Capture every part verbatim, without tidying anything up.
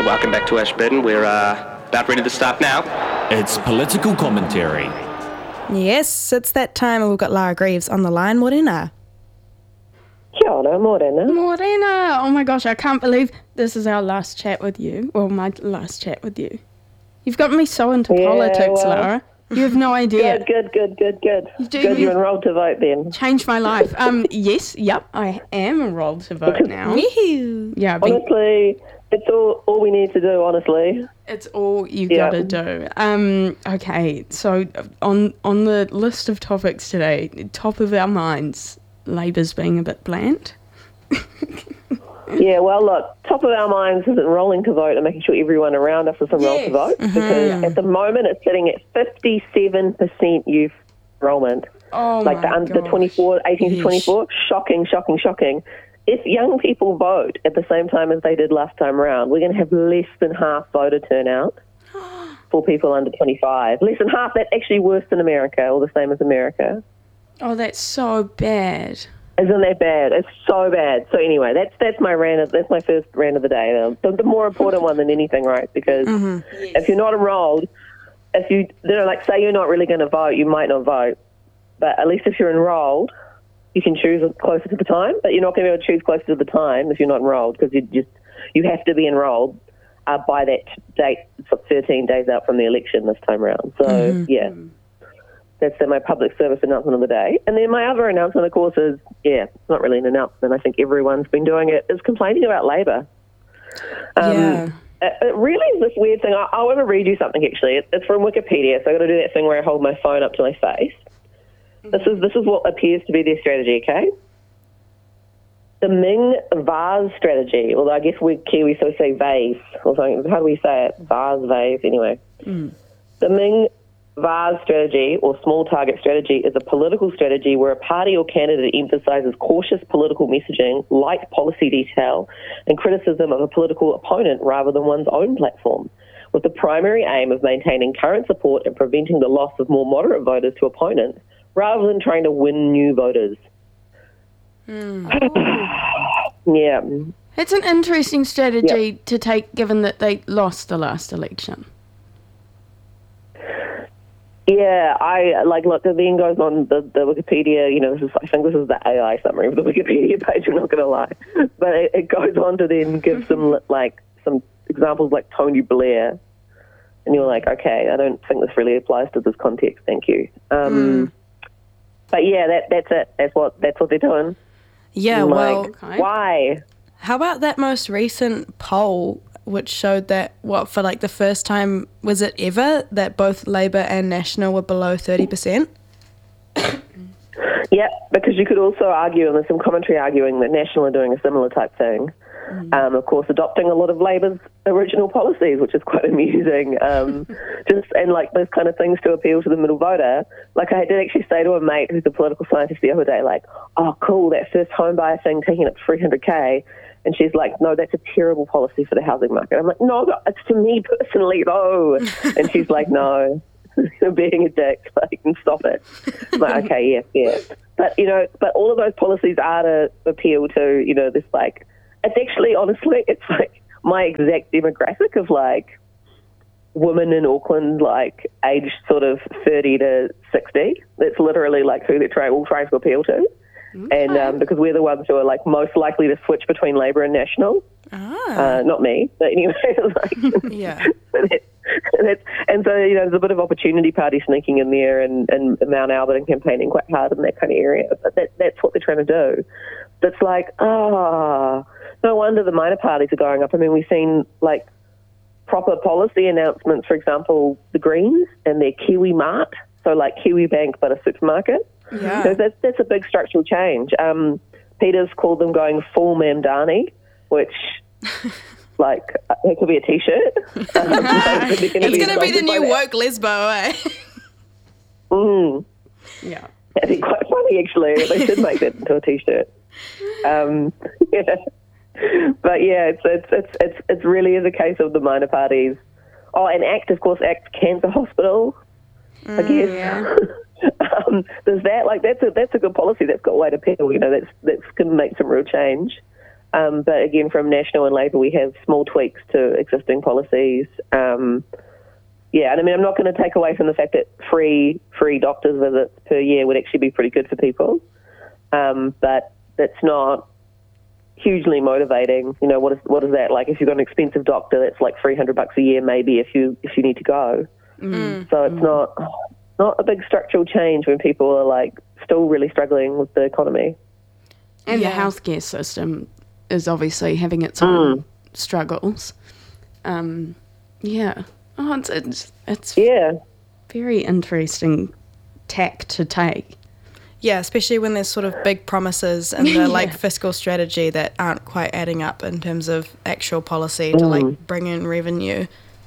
welcome back to Ashburton. We're uh, about ready to start now. It's political commentary. Yes, it's that time and we've got Lara Greaves on the line. Morena. Kia ora, morena. Morena! Oh my gosh, I can't believe this is our last chat with you. Well, my last chat with you. You've got me so into Yeah, politics, well, Lara. You have no idea. Good, good, good, good, good. You do- Good, you enrolled to vote then. Changed my life. Um, yes, yep, I am enrolled to vote now. Wee-hoo. Yeah, I've been, Honestly, it's all, all we need to do, honestly. it's all you Yeah. gotta do. Um, okay, so on on the list of topics today, top of our minds, Labour's being a bit bland. Yeah, well, look, top of our minds is enrolling to vote and making sure everyone around us is enrolled to Yes. vote. Because at the moment it's sitting at fifty-seven percent youth enrolment. Oh like the my under gosh. twenty-four, eighteen to Yeesh. twenty-four. Shocking, shocking, shocking. If young people vote at the same time as they did last time around, we're going to have less than half voter turnout for people under twenty-five. Less than half. That's actually worse than America, or the same as America. Oh, that's so bad. Isn't that bad? It's so bad. So anyway, that's that's my rant. Of, that's my first rant of the day. The, the more important one than anything, right? Because if you're not enrolled, if you, you know, like say you're not really going to vote, you might not vote. But at least if you're enrolled, you can choose closer to the time. But you're not going to be able to choose closer to the time if you're not enrolled, because you just you have to be enrolled uh, by that date, thirteen days out from the election this time around. So yeah. That's uh, my public service announcement of the day. And then my other announcement, of course, is, yeah, it's not really an announcement. I think everyone's been doing it, is complaining about Labour. Um, Yeah. It, it really is this weird thing. I, I want to read you something, actually. It, it's from Wikipedia, so I've got to do that thing where I hold my phone up to my face. This is this is what appears to be their strategy, okay? The Ming Vase strategy, although I guess we Kiwi so say vase, or something. How do we say it? Vase, vase, anyway. The Ming Vase strategy, or small target strategy, is a political strategy where a party or candidate emphasises cautious political messaging, light policy detail, and criticism of a political opponent rather than one's own platform, with the primary aim of maintaining current support and preventing the loss of more moderate voters to opponents, rather than trying to win new voters. Yeah. It's an interesting strategy to take, given that they lost the last election. Yeah, I like. Look, it then goes on the, the Wikipedia. You know, this is, I think this is the A I summary of the Wikipedia page. I'm not going to lie, but it, it goes on to then give some like some examples like Tony Blair, and you're like, okay, I don't think this really applies to this context. Thank you. Um, But yeah, that that's it. That's what that's what they're doing. Yeah, like, well, Okay. why? how about that most recent poll which showed that, what, for like the first time, was it ever, that both Labour and National were below thirty percent? Yeah, because you could also argue, and there's some commentary arguing that National are doing a similar type thing. Um, of course, adopting a lot of Labour's original policies, which is quite amusing. Um, just and like those kind of things to appeal to the middle voter. Like I did actually say to a mate who's a political scientist the other day, like, "Oh, cool, that first home buyer thing taking up three hundred k." And she's like, "No, that's a terrible policy for the housing market." I'm like, "No, it's to me personally, though." And she's like, "No, you're being a dick. Like, and stop it." I'm like, okay, yeah, yeah. But you know, but all of those policies are to appeal to, you know, this like. It's actually, honestly, it's like my exact demographic of like women in Auckland, like aged sort of thirty to sixty. That's literally like who they're trying, all trying to appeal to. Okay. And um, because we're the ones who are like most likely to switch between Labour and National. Ah. Uh, not me, but anyway, like, Yeah. and, it, and, it's, and so, you know, there's a bit of opportunity party sneaking in there and, and Mount Albert and campaigning quite hard in that kind of area. But that, that's what they're trying to do. That's like, ah, oh, no wonder the minor parties are going up. I mean, we've seen like proper policy announcements, for example, the Greens and their Kiwi Mart, so like Kiwi Bank but a supermarket. Yeah. So that's, that's a big structural change. Um, Peter's called them going full Mamdani, which, like, it could be a T-shirt. Um, It's going to be the new woke lesbo, eh? Mm. Yeah. That'd be quite funny, actually. They should make that into a T-shirt. Um, yeah. But yeah, it's, it's it's it's it's really is a case of the minor parties. Oh, and ACT, of course, ACT Cancer Hospital. I guess. Yeah. um, there's that. Like that's a that's a good policy. That's got weight appeal. You know, that's that's going to make some real change. Um, but again, from National and Labor, we have small tweaks to existing policies. Um, yeah, and I mean, I'm not going to take away from the fact that free free doctors visits per year would actually be pretty good for people. Um, but it's not hugely motivating. You know, what is what is that like? If you've got an expensive doctor, that's like three hundred bucks a year, maybe if you if you need to go. Mm. So it's mm. not not a big structural change when people are like still really struggling with the economy. And Yeah. the healthcare system is obviously having its own Mm. struggles. Um, yeah. Oh, it's, it's it's Yeah. very interesting tack to take. Yeah, especially when there's sort of big promises and the like fiscal strategy that aren't quite adding up in terms of actual policy to like bring in revenue.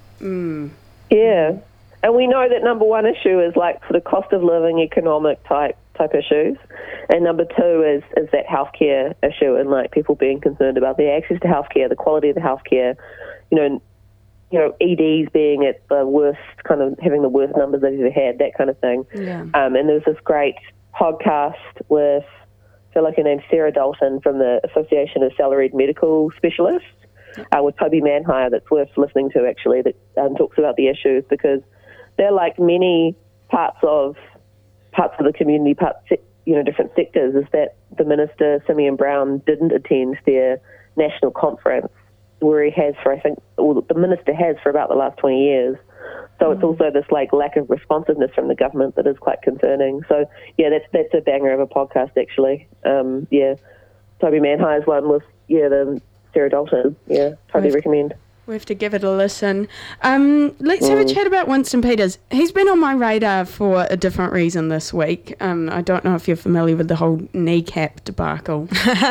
Yeah. And we know that number one issue is like sort of cost of living, economic type type issues. And number two is, is that healthcare issue and like people being concerned about their access to healthcare, the quality of the healthcare, you know, you know, E Ds being at the worst, kind of having the worst numbers they've ever had, that kind of thing. Yeah. Um, and there's this great podcast with, I feel like her name's Sarah Dalton from the Association of Salaried Medical Specialists, uh, with Toby Manhire, that's worth listening to actually, that um, talks about the issues, because they're like many parts of parts of the community, parts, you know, different sectors, is that the Minister, Simeon Brown, didn't attend their national conference, where he has for, I think, well, the Minister has for about the last twenty years. So mm. it's also this like lack of responsiveness from the government that is quite concerning. So yeah, that's that's a banger of a podcast actually. Um, yeah, Toby Manhire's one with yeah the Sarah Dalton. Yeah, totally We've, recommend. We have to give it a listen. Um, let's mm. have a chat about Winston Peters. He's been on my radar for a different reason this week. Um, I don't know if you're familiar with the whole kneecap debacle.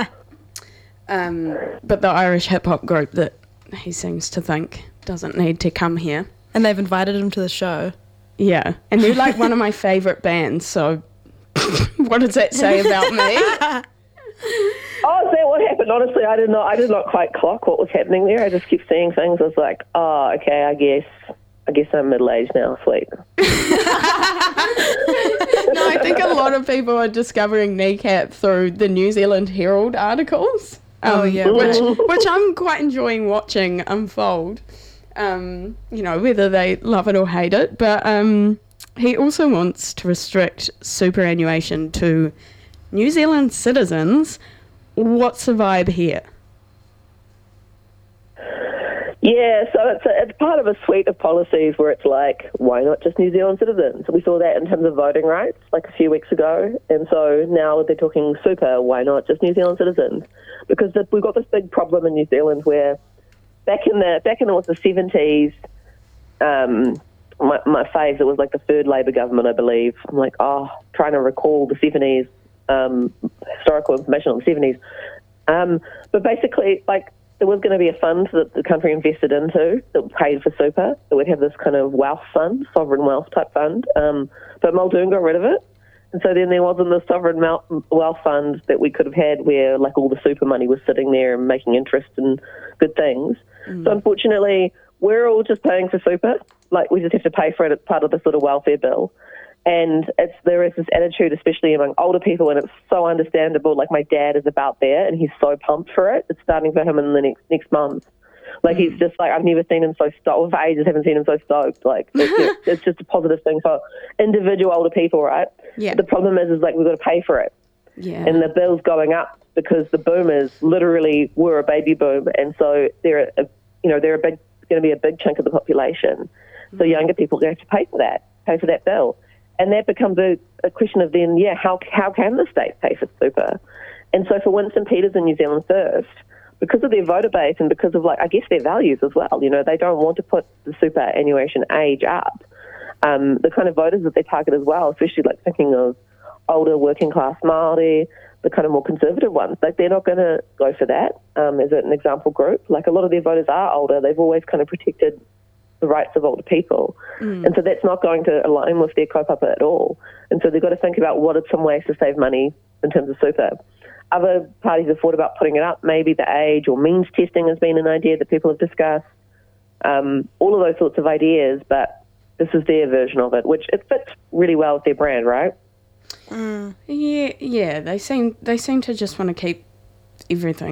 um, but the Irish hip hop group that he seems to think doesn't need to come here. And they've invited him to the show. Yeah, and they're like one of my favourite bands, so what does that say about me? Oh, is that what happened? Honestly, I did not. I did not quite clock what was happening there. I just kept seeing things. I was like, oh, okay, I guess, I guess I'm middle aged now. Sweet. No, I think a lot of people are discovering kneecap through the New Zealand Herald articles. Um, Oh, yeah. which which I'm quite enjoying watching unfold. Um, you know, whether they love it or hate it. But um, he also wants to restrict superannuation to New Zealand citizens. What's the vibe here? Yeah, so it's a, it's part of a suite of policies where it's like, why not just New Zealand citizens? We saw that in terms of voting rights like a few weeks ago, and so now they're talking super, why not just New Zealand citizens? Because the, we've got this big problem in New Zealand where back in the back in the, the seventies, um, my, my fave, it was like the third Labor government, I believe. I'm like, oh, trying to recall the seventies, um, historical information on the seventies. Um, but basically, like, there was going to be a fund that the country invested into that paid for super. It would have this kind of wealth fund, sovereign wealth type fund. Um, but Muldoon got rid of it. And so then there wasn't the sovereign wealth fund that we could have had where like all the super money was sitting there and making interest and good things. Mm. So unfortunately, we're all just paying for super. Like we just have to pay for it as part of the sort of welfare bill. And it's there is this attitude, especially among older people, and it's so understandable. Like my dad is about there, and he's so pumped for it. It's starting for him in the next next month. Like mm. he's just like, I've never seen him so stoked. For ages, haven't seen him so stoked. Like it's, it's just a positive thing for individual older people, right? Yeah. The problem is, is like we've got to pay for it, yeah. and the bill's going up because the boomers literally were a baby boom, and so they're a, you know they're a big going to be a big chunk of the population. Mm. So younger people are going to have to pay for that, pay for that bill. And that becomes a, a question of then, yeah, how how can the state pay for super? And so for Winston Peters and New Zealand First, because of their voter base and because of, like, I guess their values as well, you know, they don't want to put the superannuation age up. Um, the kind of voters that they target as well, especially, like, thinking of older working-class Māori, the kind of more conservative ones, like, they're not going to go for that um, as an example group. Like, a lot of their voters are older. They've always kind of protected the rights of older people. Mm. And so that's not going to align with their kaupapa at all. And so they've got to think about what are some ways to save money in terms of super. Other parties have thought about putting it up. Maybe the age or means testing has been an idea that people have discussed. Um, all of those sorts of ideas, but this is their version of it, which it fits really well with their brand, right? Mm. Yeah, yeah. They seem they seem to just want to keep everything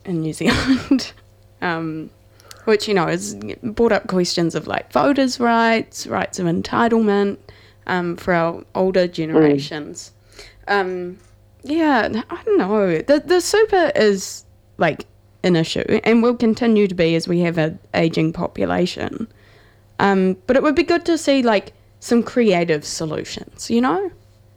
in New Zealand, um, which, you know, has brought up questions of like voters' rights, rights of entitlement um, for our older generations. Mm. Um, yeah, I don't know. The, the super is like an issue and will continue to be as we have an ageing population. Um, but it would be good to see like some creative solutions, you know?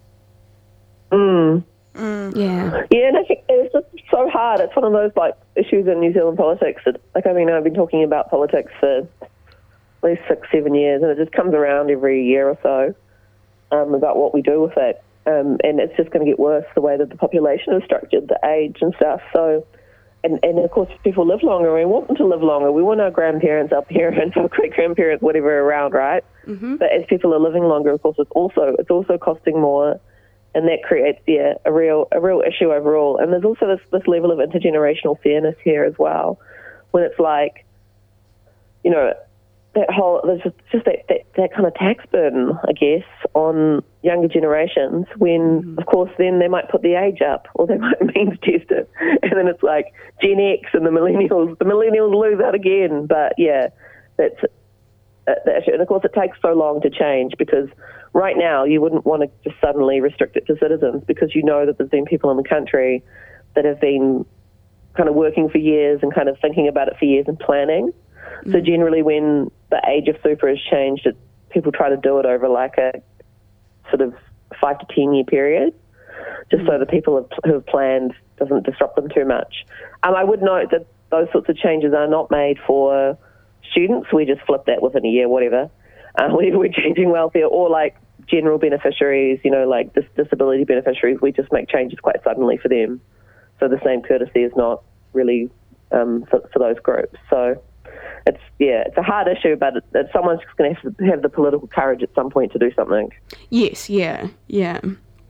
Mm. Mm. Yeah. Yeah, and I think it's just so hard. It's one of those like issues in New Zealand politics that, like, I mean, I've been talking about politics for at least six, seven years, and it just comes around every year or so um, about what we do with it. Um, and it's just going to get worse the way that the population is structured, the age and stuff. So, and, and of course, people live longer. We want them to live longer. We want our grandparents, our parents, our great-grandparents, whatever, around, right? Mm-hmm. But as people are living longer, of course, it's also it's also costing more. And that creates, yeah, a real a real issue overall. And there's also this, this level of intergenerational fairness here as well, when it's like, you know, that whole, there's just, just that, that, that kind of tax burden, I guess, on younger generations when, mm. of course, then they might put the age up or they might means test it. And then it's like Gen X and the millennials, the millennials lose out again. But, yeah, that's the issue. And, of course, it takes so long to change because right now you wouldn't want to just suddenly restrict it to citizens because you know that there's been people in the country that have been kind of working for years and kind of thinking about it for years and planning. Mm-hmm. So generally when the age of super has changed, it, people try to do it over like a sort of five to ten year period, just mm-hmm. so the people have, who have planned doesn't disrupt them too much. Um, I would note that those sorts of changes are not made for students. We just flip that within a year, whatever. Uh, whenever we're changing welfare or like general beneficiaries, you know, like dis- disability beneficiaries, we just make changes quite suddenly for them. So the same courtesy is not really um, for, for those groups. So it's, yeah, it's a hard issue, but it, it, someone's just going to have to have the political courage at some point to do something. Yes, yeah, yeah.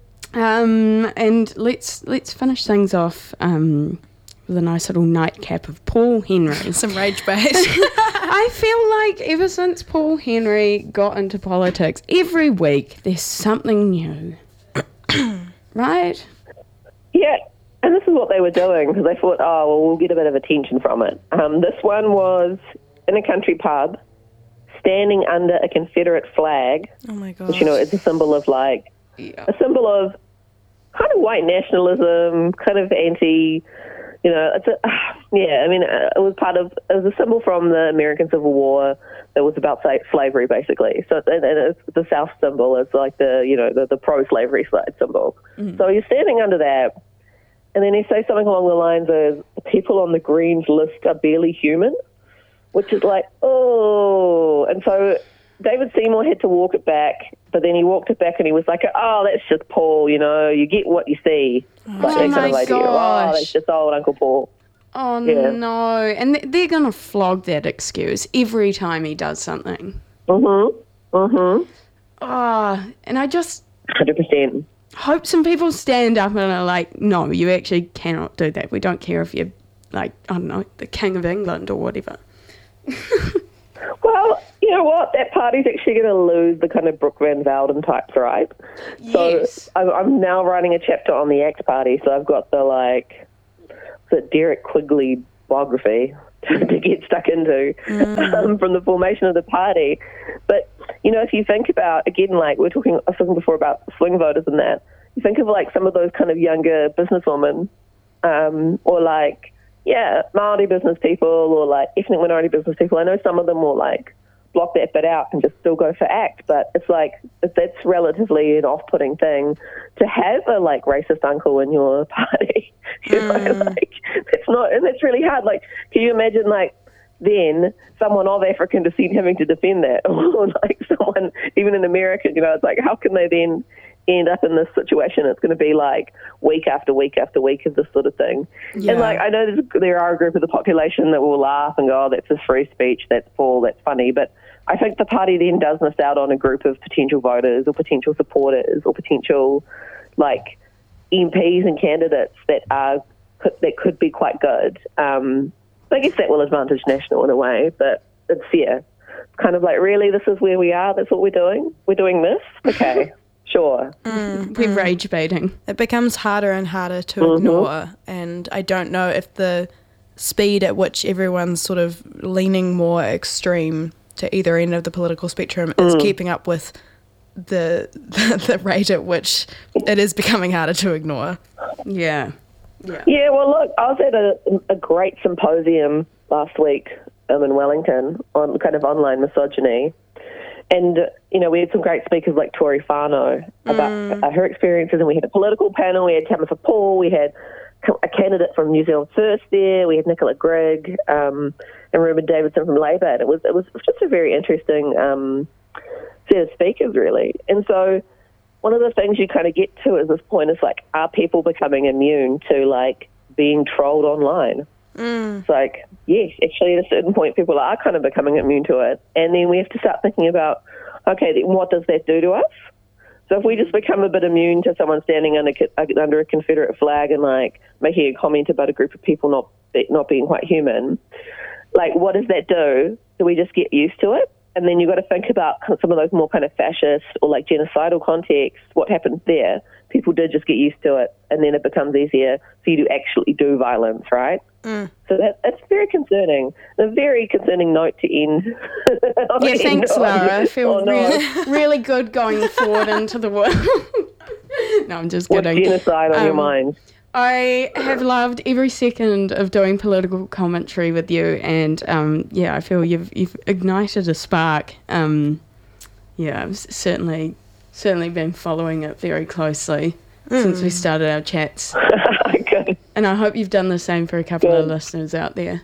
Um, and let's let's finish things off um, with a nice little nightcap of Paul Henry. Some rage bait. I feel like ever since Paul Henry got into politics, every week there's something new. Right? Yeah, and this is what they were doing because they thought, oh, well, we'll get a bit of attention from it. Um, this one was in a country pub, standing under a Confederate flag. Oh, my God. Which, you know, is a symbol of, like, yeah. a symbol of kind of white nationalism, kind of anti... You know, it's a, yeah, I mean, it was part of, it was a symbol from the American Civil War that was about say, slavery, basically. So and, and it's the South symbol is like the, you know, the, the pro-slavery side symbol. Mm. So you're standing under that, and then you say something along the lines of, the people on the Greens list are barely human, which is like, oh. And so David Seymour had to walk it back, but then he walked it back and he was like, oh, that's just Paul, you know, you get what you see. Oh, like oh that kind of my idea. gosh. Oh, that's just old Uncle Paul. Oh, yeah. No. And they're going to flog that excuse every time he does something. Mm-hmm. Mm-hmm. Oh, and I just... one hundred percent. Hope some people stand up and are like, no, you actually cannot do that. We don't care if you're, like, I don't know, the King of England or whatever. Well, you know what? That party's actually going to lose the kind of Brooke Van Velden types, right? Yes. So I'm, I'm now writing a chapter on the ACT Party, so I've got the, like, the Derek Quigley biography to, to get stuck into mm. um, from the formation of the party. But, you know, if you think about, again, like, we're talking, I was talking before about swing voters and that, you think of, like, some of those kind of younger businesswomen um, or, like, yeah, Māori business people or like ethnic minority business people. I know some of them will like block that bit out and just still go for ACT, but it's like that's relatively an off-putting thing to have a like racist uncle in your party. you mm. know, like it's not, and it's really hard. Like, can you imagine like then someone of African descent having to defend that, or like someone even in America? You know, it's like how can they then end up in this situation? It's going to be like week after week after week of this sort of thing. Yeah. And like I know there's, there are a group of the population that will laugh and go, oh, that's his free speech, that's Paul, that's funny. But I think the party then does miss out on a group of potential voters or potential supporters or potential like M Ps and candidates that are that could be quite good. Um, I guess that will advantage National in a way, but it's yeah, kind of like really this is where we are. That's what we're doing. We're doing this. Okay. Sure. Mm, We're mm. rage baiting. It becomes harder and harder to mm-hmm. ignore, and I don't know if the speed at which everyone's sort of leaning more extreme to either end of the political spectrum is Mm. keeping up with the, the the rate at which it is becoming harder to ignore. Yeah. Yeah. Yeah, well, look, I was at a, a great symposium last week um, in Wellington on kind of online misogyny. And, you know, we had some great speakers like Tori Whānau about Mm. uh, her experiences, and we had a political panel. We had Tamitha Paul, we had a candidate from New Zealand First there, we had Nicola Grigg um, and Ruben Davidson from Labour. And it was, it was just a very interesting um, set of speakers, really. And so one of the things you kind of get to at this point is, like, are people becoming immune to, like, being trolled online? Mm. It's like, yes, actually at a certain point people are kind of becoming immune to it. And then we have to start thinking about, okay, then what does that do to us? So if we just become a bit immune to someone standing under under a Confederate flag and, like, making a comment about a group of people not not being quite human, like, what does that do? Do we just get used to it? And then you've got to think about some of those more kind of fascist or, like, genocidal contexts, what happens there. People did just get used to it, and then it becomes easier for you to actually do violence, right? Mm. So that, that's very concerning. A very concerning note to end. Yeah, thanks, on. Lara. I feel Oh, no. really, really good going forward into the world. No, I'm just What's kidding. genocide on your Um, mind? I have loved every second of doing political commentary with you, and um, yeah, I feel you've you've ignited a spark. Um, yeah, I've s- certainly certainly been following it very closely since we started our chats, Good. and I hope you've done the same for a couple of Good. listeners out there.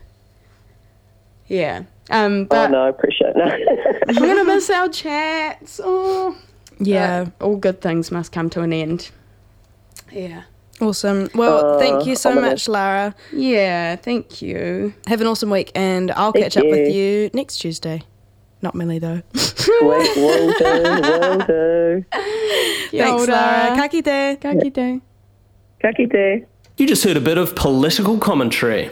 Yeah, um, Oh, but no, I appreciate it. I'm gonna miss our chats. Oh, Yeah. But all good things must come to an end. Yeah. Awesome. Well, Uh, thank you so ominous. much, Lara. Yeah, thank you. Have an awesome week, and I'll Thank catch up with you. you next Tuesday. Not Millie, though. Wait, will do, will do. Thanks, Lara. Ka kite. Ka kite. Ka kite. You just heard a bit of political commentary.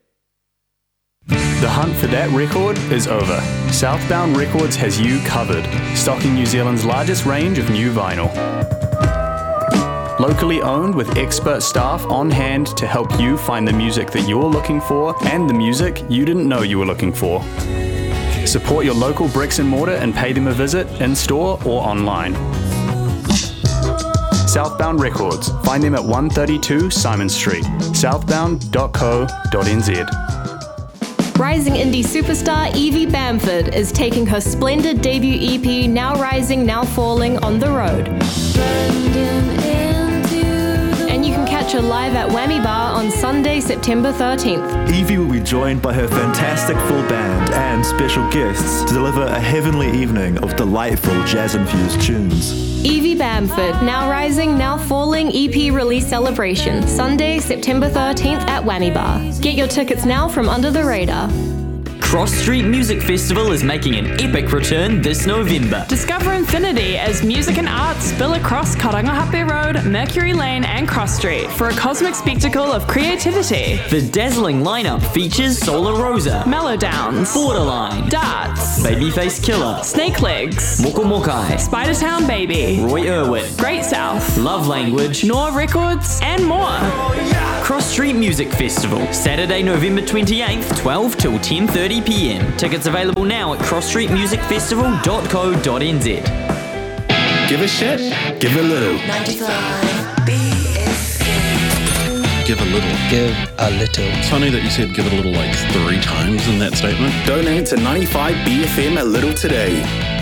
The hunt for that record is over. Southbound Records has you covered, stocking New Zealand's largest range of new vinyl. Locally owned with expert staff on hand to help you find the music that you're looking for and the music you didn't know you were looking for. Support your local bricks and mortar and pay them a visit in store or online. Southbound Records. Find them at one thirty-two Simon Street, southbound dot co dot n z. Rising indie superstar Evie Bamford is taking her splendid debut E P Now Rising, Now Falling on the road. And you can catch her live at Whammy Bar on Sunday, September thirteenth. Evie will be joined by her fantastic full band and special guests to deliver a heavenly evening of delightful jazz-infused tunes. Evie Bamford, Now Rising, Now Falling E P release celebration, Sunday, September thirteenth at Whammy Bar. Get your tickets now from Under the Radar. Cross Street Music Festival is making an epic return this November. Discover infinity as music and arts spill across Karangahape Road, Mercury Lane and Cross Street for a cosmic spectacle of creativity. The dazzling lineup features Solar Rosa, Mellow Downs, Borderline, Darts, Babyface Killer, Snake Legs, Moko Mokai, Spidertown Baby, Roy Irwin, Great South, Love Language, Noah Records and more. Cross Street Music Festival, Saturday, November twenty-eighth, twelve till ten thirty p m. Tickets available now at cross street music festival dot co dot n z. Give a shit, give a little. Give a little. Give a little. It's funny that you said give it a little like three times in that statement. Donate to ninety-five B F M a little today.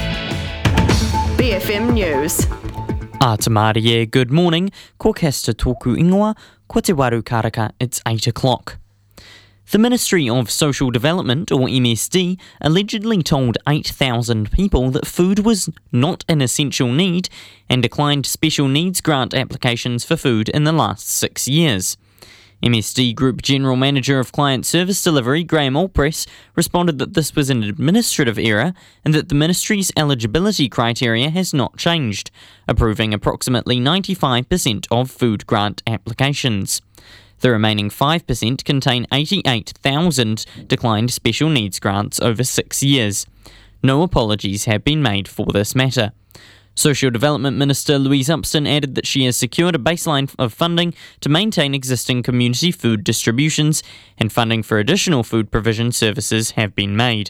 B F M News. A te Mārie, good morning. Ko kasta tōku ingoa, ko te waru karaka, it's eight o'clock. The Ministry of Social Development, or M S D, allegedly told eight thousand people that food was not an essential need and declined special needs grant applications for food in the last six years. M S D Group General Manager of Client Service Delivery, Graham Allpress, responded that this was an administrative error and that the Ministry's eligibility criteria has not changed, approving approximately ninety-five percent of food grant applications. The remaining five percent contain eighty-eight thousand declined special needs grants over six years. No apologies have been made for this matter. Social Development Minister Louise Upston added that she has secured a baseline of funding to maintain existing community food distributions, and funding for additional food provision services have been made.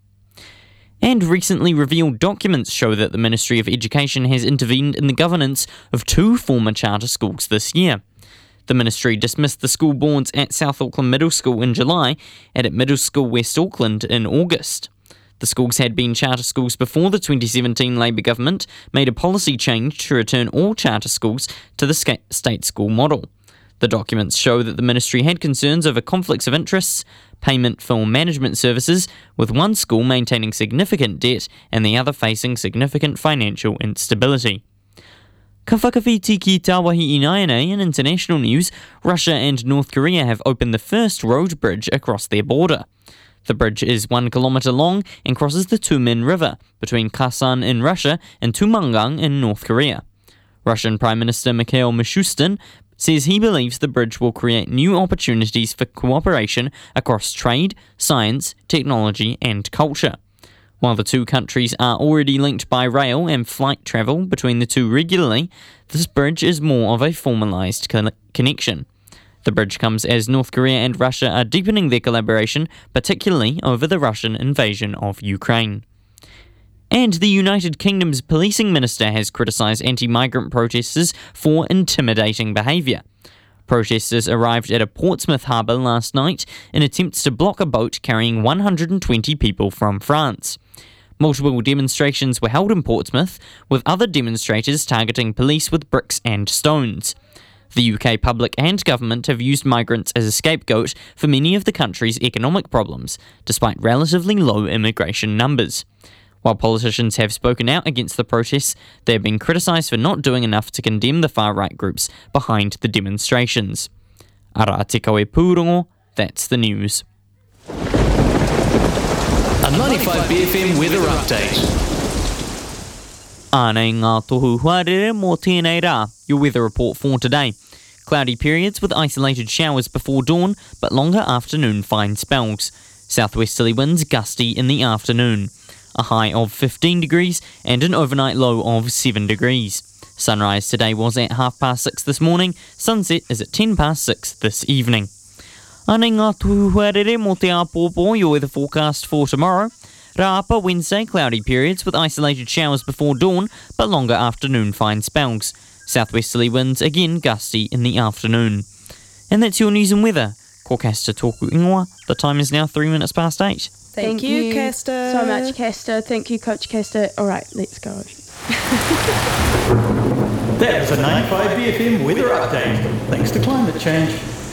And recently revealed documents show that the Ministry of Education has intervened in the governance of two former charter schools this year. The ministry dismissed the school boards at South Auckland Middle School in July and at Middle School West Auckland in August. The schools had been charter schools before the twenty seventeen Labour government made a policy change to return all charter schools to the state school model. The documents show that the ministry had concerns over conflicts of interests, payment for management services, with one school maintaining significant debt and the other facing significant financial instability. Ka whakawhiti ki Tāwahi Ināianei in international news, Russia and North Korea have opened the first road bridge across their border. The bridge is one kilometre long and crosses the Tumen River between Khasan in Russia and Tumangang in North Korea. Russian Prime Minister Mikhail Mishustin says he believes the bridge will create new opportunities for cooperation across trade, science, technology and culture. While the two countries are already linked by rail and flight travel between the two regularly, this bridge is more of a formalised con- connection. The bridge comes as North Korea and Russia are deepening their collaboration, particularly over the Russian invasion of Ukraine. And the United Kingdom's policing minister has criticised anti-migrant protesters for intimidating behaviour. Protesters arrived at a Portsmouth harbour last night in attempts to block a boat carrying one hundred twenty people from France. Multiple demonstrations were held in Portsmouth, with other demonstrators targeting police with bricks and stones. The U K public and government have used migrants as a scapegoat for many of the country's economic problems, despite relatively low immigration numbers. While politicians have spoken out against the protests, they have been criticised for not doing enough to condemn the far-right groups behind the demonstrations. Ara te kawe pūrongo, that's the news. A ninety-five B F M weather update. Ānei ngā tohu huarere mō tēnei rā, your weather report for today. Cloudy periods with isolated showers before dawn, but longer afternoon fine spells. Southwesterly winds gusty in the afternoon. A high of fifteen degrees and an overnight low of seven degrees. Sunrise today was at half past six this morning, sunset is at ten past six this evening. Ānei ngā tohu huarere mō te āpōpō, your weather forecast for tomorrow. Rāpa Wednesday, cloudy periods with isolated showers before dawn, but longer afternoon fine spells. Southwesterly winds again gusty in the afternoon. And that's your news and weather. Ko Castor tōku ingoa, the time is now three minutes past eight. Thank, Thank you, you, Castor. So much, Castor. Thank you, Coach Castor. All right, let's go. That was a ninety-five B F M weather update. Thanks to climate change.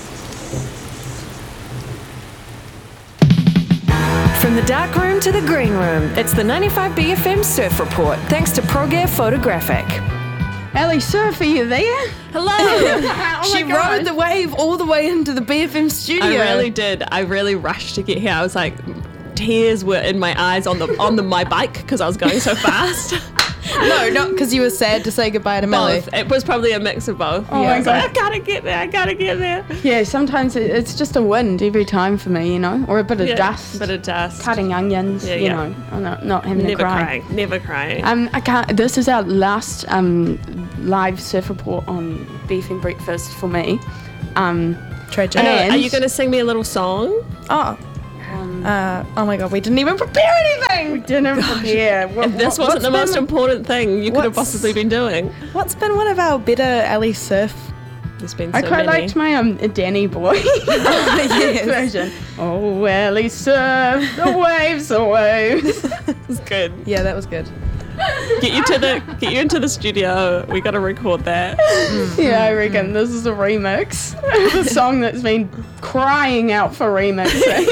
From the dark room to the green room, it's the ninety-five B F M Surf Report, thanks to Progear Photographic. Ali Surf, are you there? Hello! Oh she God. rode the wave all the way into the B F M studio. I really did. I really rushed to get here. I was like, tears were in my eyes on the on the my bike because I was going so fast. No, not because you were sad to say goodbye to Millie. Both. It was probably a mix of both. Oh yeah, my I was God. like, I gotta get there, I gotta get there. Yeah, sometimes it, it's just a wind every time for me, you know, or a bit of yeah, dust. A bit of dust. Cutting onions, yeah, you yeah. know, I'm not, not having never a cry. crying, never crying. Um, I can't, this is our last um, live surf report on Beef and Breakfast for me. Um, Tragic. Uh, are you going to sing me a little song? Oh. Um, uh, oh my God, we didn't even prepare anything! We didn't prepare. What, if this what, wasn't the been, most important thing you could have possibly been doing. What's been one of our better Ali Surf? There's been so I quite many. liked my um, Danny Boy yes. version. Oh, Ali Surf, the waves are waves. It's good. Yeah, that was good. Get you to the get you into the studio. We got to record that. Yeah, I reckon this is a remix. It's a song that's been crying out for remixing.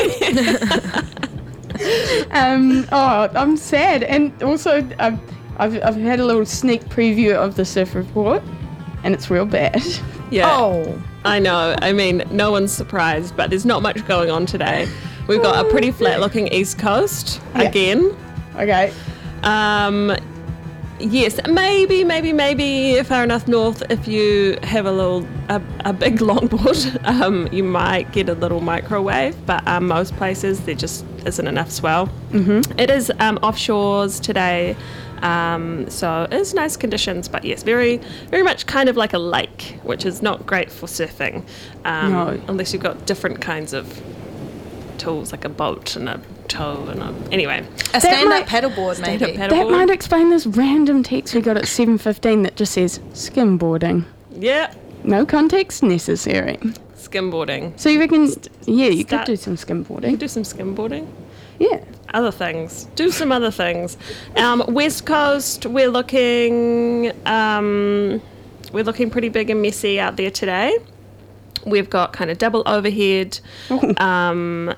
um, oh, I'm sad, and also I've, I've I've had a little sneak preview of the surf report, and it's real bad. Yeah. Oh, I know. I mean, no one's surprised, but there's not much going on today. We've got a pretty flat-looking east coast yeah. again. Okay. Um, yes, maybe, maybe, maybe far enough north, if you have a little, a, a big longboard, um, you might get a little microwave, but um, most places there just isn't enough swell. Mm-hmm. It is um, offshores today, Um, so it's nice conditions, but yes, very, very much kind of like a lake, which is not great for surfing, um, No. unless you've got different kinds of tools, like a boat and a tow and a... Anyway. A stand-up might- paddleboard, Stand-up maybe. paddleboard. That might explain this random text we got at seven fifteen that just says skimboarding. Yeah, No context necessary. skimboarding. So you reckon, yeah, you start- could do some You skimboarding. do some skimboarding. Yeah. Other things. Do some other things. Um, West Coast, we're looking um, we're looking pretty big and messy out there today. We've got kind of double overhead, um,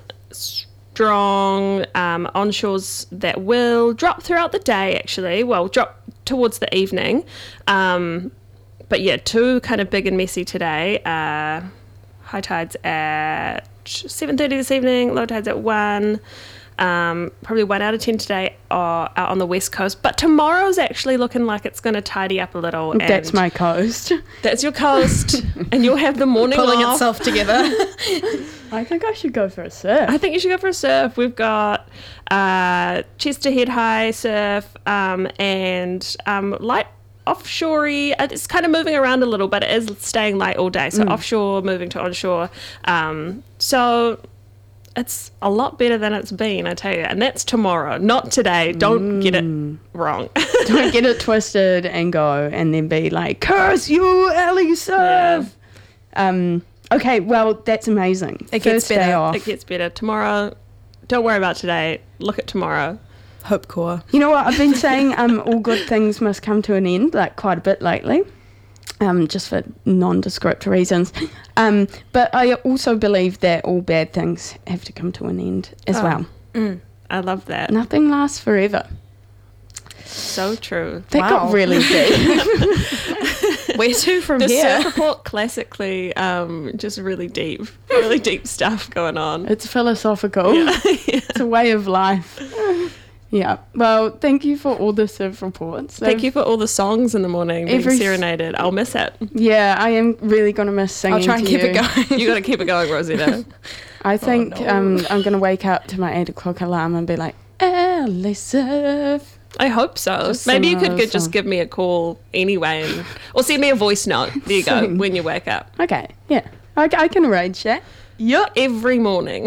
strong um, onshores that will drop throughout the day. Actually, well, drop towards the evening. Um, but yeah, two kind of big and messy today. Uh, high tides at seven thirty this evening. Low tides at one. Um, probably one out of ten today are out on the west coast, but tomorrow's actually looking like it's going to tidy up a little. And That's my coast. That's your coast, and you'll have the morning Pulling off. itself together. I think I should go for a surf. I think you should go for a surf. We've got uh, chest to head high surf um, and um, light offshore-y. It's kind of moving around a little, but it is staying light all day. So Mm. offshore, moving to onshore. Um, so it's a lot better than it's been, I tell you. And that's tomorrow, not today. Don't get it wrong. Don't get it twisted and go and then be like, curse you, Ellie surf. Um, okay, well, that's amazing. It gets First day better. off. It gets better. Tomorrow, don't worry about today. Look at tomorrow. Hope core. You know what? I've been saying um, all good things must come to an end, like quite a bit lately, um, just for nondescript reasons. Um, but I also believe that all bad things have to come to an end as Oh. well. Mm, I love that. Nothing lasts forever. So true. That got really deep. Where to from The here? surf report classically um, just really deep, really deep stuff going on. It's philosophical. It's a way of life. Yeah. Well, thank you for all the surf reports. Thank They've- you for all the songs in the morning being Every- serenaded. I'll miss it. Yeah, I am really going to miss singing. I'll try and to keep you. it going. You got to keep it going, Rosita. I think no. um, I'm going to wake up to my eight o'clock alarm and be like, Ellie surf. I hope so. Just Maybe you sing could another get, just song. give me a call anyway, and, or send me a voice note. There you go. Sing. When you wake up. Okay, yeah. I, I can arrange that. Yep. Every morning.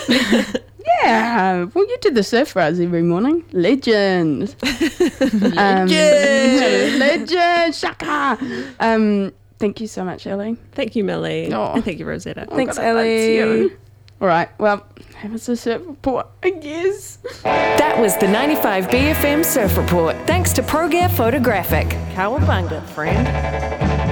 Yeah. Well, you do the surf rides every morning. Legend. um, legend. Shaka. Um, thank you so much, Ellie. Thank you, Millie. Oh. And thank you, Rosetta. Thanks, God, I love Ellie. you. All right. Well, that was the surf report, I guess. That was the ninety-five B F M Surf Report. Thanks to ProGear Photographic. Cowabunga, friend.